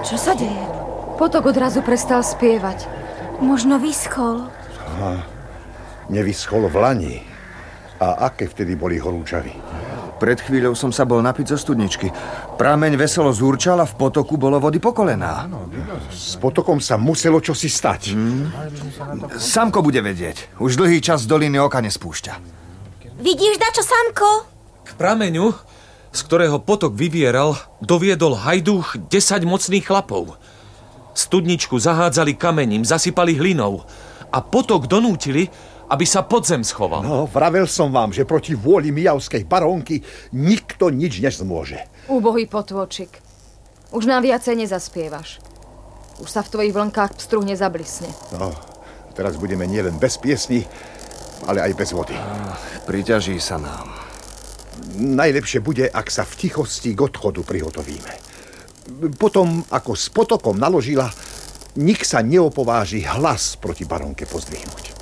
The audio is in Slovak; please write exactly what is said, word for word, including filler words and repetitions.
Čo sa deje? Potok odrazu prestal spievať. Možno vyschol. Aha, nevyschol v lani. A aké vtedy boli horúčavy? Pred chvíľou som sa bol napiť zo studničky. Prameň veselo zúrčal a v potoku bolo vody po kolená. S potokom sa muselo čosi stať. Hmm. Samko bude vedieť. Už dlhý čas z doliny oka nespúšťa. Vidíš, dačo, Samko? K prameňu, z ktorého potok vyvieral, doviedol hajdúch desať mocných chlapov. Studničku zahádzali kamením, zasypali hlinou a potok donútili, aby sa pod zem schoval. No, vravel som vám, že proti vôli mijavskej barónky nikto nič nezmôže. Úbohý potôčik. Už nám viacej nezaspievaš. Už sa v tvojich vlnkách pstruh nezablisne. No, teraz budeme nielen bez piesni, ale aj bez vody. Priťaží sa nám. Najlepšie bude, ak sa v tichosti k odchodu prihotovíme. Potom, ako s potokom naložila, nik sa neopováži hlas proti barónke pozdvihnúť.